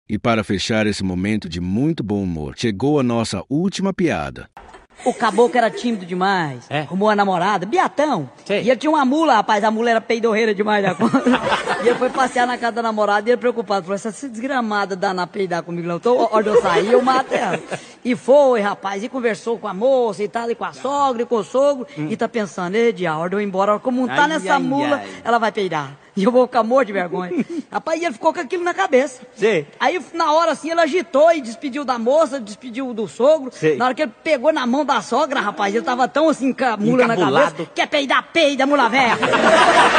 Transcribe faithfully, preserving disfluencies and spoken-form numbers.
E para fechar esse momento de muito bom humor, chegou a nossa última piada. O caboclo era tímido demais, É? arrumou a namorada, Biatão. Sei. E ele tinha uma mula, rapaz, a mula era peidorreira demais da conta. E ele foi passear na casa da namorada e ele preocupado, falou, essa desgramada dá na peidar comigo, não, tô, onde eu sair, eu mato ela. E foi, rapaz, e conversou com a moça e tal, e com a sogra, e com o sogro, hum. e tá pensando, ei, dia, a hora de eu ir embora, como tá Ai, nessa ai, mula, ai. ela vai peidar. E eu vou ficar morto de vergonha. Rapaz, e ele ficou com aquilo na cabeça. Sei. Aí, na hora assim, ele agitou e despediu da moça, despediu do sogro. Sei. Na hora que ele pegou na mão da sogra, rapaz, ele tava tão assim, com a mula na Encabulado. cabeça. Quer peidar, peida, mula velha.